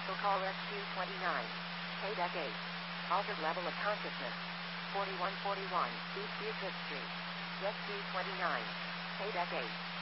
Special call SQ-29. KDEC 8. Altered level of consciousness. 4141 East Buford Street. SQ-29. KDEC 8.